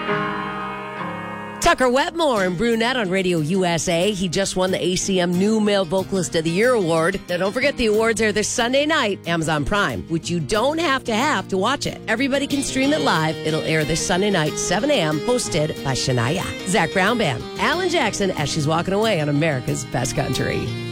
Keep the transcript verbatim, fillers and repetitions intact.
Tucker Wetmore and Brunette on Radio U S A. He just won the A C M New Male Vocalist of the Year award. Now, don't forget the awards are this Sunday night, Amazon Prime, which you don't have to have to watch it. Everybody can stream it live. It'll air this Sunday night, seven a.m., hosted by Shania. Zac Brown Band, Alan Jackson, as she's walking away on America's Best Country.